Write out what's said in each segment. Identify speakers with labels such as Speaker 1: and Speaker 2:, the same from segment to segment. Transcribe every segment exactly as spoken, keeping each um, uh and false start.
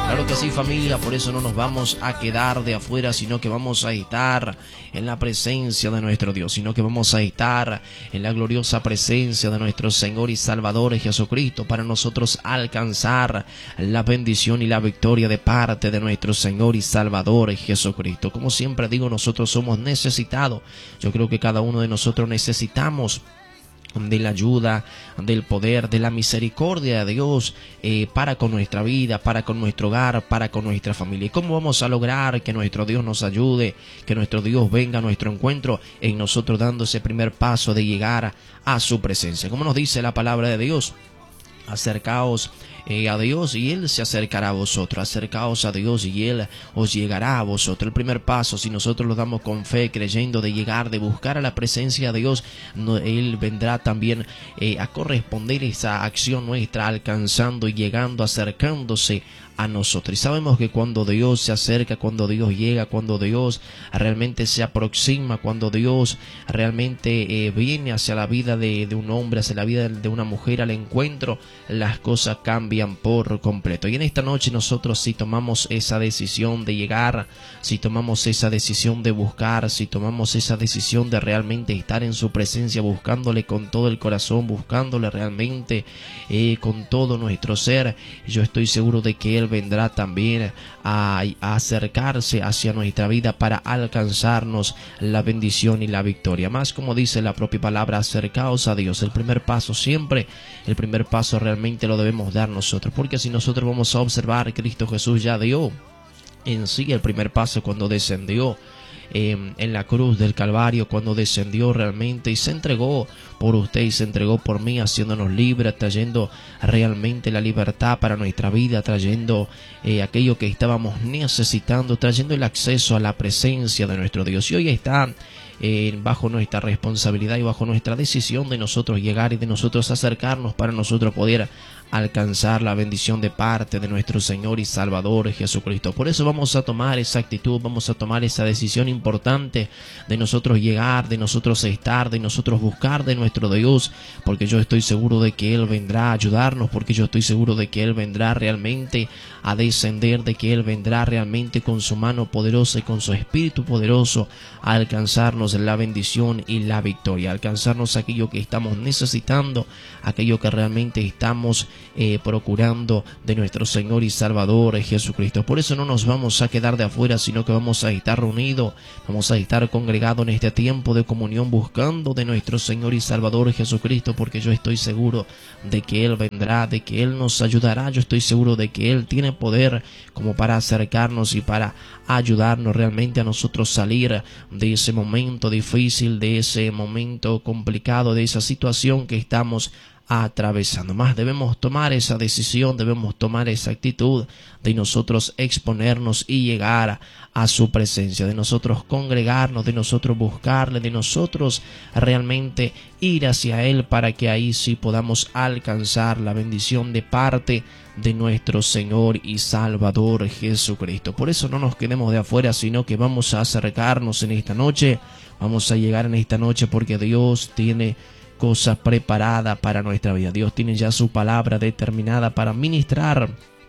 Speaker 1: Claro que sí, familia, por eso no nos vamos a quedar de afuera, sino que vamos a estar en la presencia de nuestro Dios, sino que vamos a estar en la gloriosa presencia de nuestro Señor y Salvador Jesucristo, para nosotros alcanzar la bendición y la victoria de parte de nuestro Señor y Salvador Jesucristo. Como siempre digo, nosotros somos necesitados. Yo creo que cada uno de nosotros necesitamos de la ayuda, del poder, de la misericordia de Dios eh, para con nuestra vida, para con nuestro hogar, para con nuestra familia. ¿Y cómo vamos a lograr que nuestro Dios nos ayude, que nuestro Dios venga a nuestro encuentro, en nosotros dando ese primer paso de llegar a su presencia? Como nos dice la palabra de Dios, acercaos eh, a Dios y Él se acercará a vosotros. Acercaos a Dios y Él os llegará a vosotros. El primer paso, si nosotros lo damos con fe, creyendo, de llegar, de buscar a la presencia de Dios, no, Él vendrá también eh, a corresponder esa acción nuestra, alcanzando y llegando, acercándose a nosotros. Y sabemos que cuando Dios se acerca, cuando Dios llega, cuando Dios realmente se aproxima, cuando Dios realmente eh, viene hacia la vida de, de un hombre, hacia la vida de una mujer al encuentro, las cosas cambian por completo. Y en esta noche nosotros, si tomamos esa decisión de llegar, si tomamos esa decisión de buscar, si tomamos esa decisión de realmente estar en su presencia, buscándole con todo el corazón, buscándole realmente eh, con todo nuestro ser, yo estoy seguro de que Él vendrá también a, a acercarse hacia nuestra vida para alcanzarnos la bendición y la victoria. Más, como dice la propia palabra, acercaos a Dios. El primer paso siempre, el primer paso realmente lo debemos dar nosotros, porque si nosotros vamos a observar, Cristo Jesús ya dio en sí el primer paso cuando descendió Eh, en la cruz del Calvario, cuando descendió realmente y se entregó por usted y se entregó por mí, haciéndonos libres, trayendo realmente la libertad para nuestra vida, trayendo eh, aquello que estábamos necesitando, trayendo el acceso a la presencia de nuestro Dios. Y hoy está eh, bajo nuestra responsabilidad y bajo nuestra decisión de nosotros llegar y de nosotros acercarnos para nosotros poder alcanzar la bendición de parte de nuestro Señor y Salvador Jesucristo. Por eso vamos a tomar esa actitud, vamos a tomar esa decisión importante de nosotros llegar, de nosotros estar, de nosotros buscar de nuestro Dios, porque yo estoy seguro de que Él vendrá a ayudarnos, porque yo estoy seguro de que Él vendrá realmente a descender, de que Él vendrá realmente con su mano poderosa y con su espíritu poderoso a alcanzarnos la bendición y la victoria, a alcanzarnos aquello que estamos necesitando, aquello que realmente estamos Eh, procurando de nuestro Señor y Salvador Jesucristo. Por eso no nos vamos a quedar de afuera, sino que vamos a estar reunidos, vamos a estar congregados en este tiempo de comunión, buscando de nuestro Señor y Salvador Jesucristo, porque yo estoy seguro de que Él vendrá, de que Él nos ayudará. Yo estoy seguro de que Él tiene poder como para acercarnos y para ayudarnos realmente a nosotros salir de ese momento difícil, de ese momento complicado, de esa situación que estamos atravesando. Más debemos tomar esa decisión, debemos tomar esa actitud de nosotros exponernos y llegar a su presencia, de nosotros congregarnos, de nosotros buscarle, de nosotros realmente ir hacia Él, para que ahí sí podamos alcanzar la bendición de parte de nuestro Señor y Salvador Jesucristo. Por eso no nos quedemos de afuera, sino que vamos a acercarnos en esta noche, vamos a llegar en esta noche, porque Dios tiene cosa preparada para nuestra vida. Dios tiene ya su palabra determinada para ministrar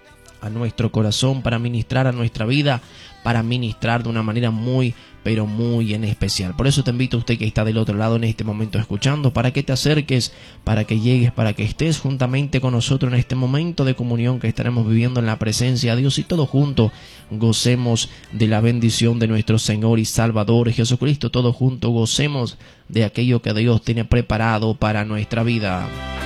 Speaker 1: a nuestro corazón, para ministrar a nuestra vida, para ministrar de una manera muy, pero muy en especial. Por eso te invito a usted que está del otro lado en este momento escuchando, para que te acerques, para que llegues, para que estés juntamente con nosotros en este momento de comunión que estaremos viviendo en la presencia de Dios, y todos juntos gocemos de la bendición de nuestro Señor y Salvador Jesucristo. Todos juntos gocemos de aquello que Dios tiene preparado para nuestra vida.